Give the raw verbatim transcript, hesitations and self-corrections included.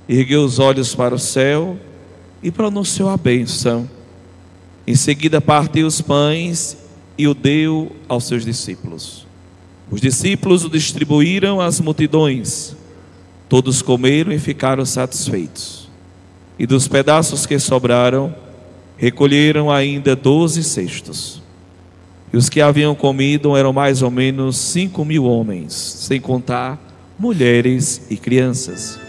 ergueu os olhos para o céu e pronunciou a bênção. Em seguida partiu os pães e o deu aos seus discípulos. Os discípulos o distribuíram às multidões. Todos comeram e ficaram satisfeitos. E dos pedaços que sobraram, recolheram ainda doze cestos. E os que haviam comido eram mais ou menos cinco mil homens, sem contar mulheres e crianças.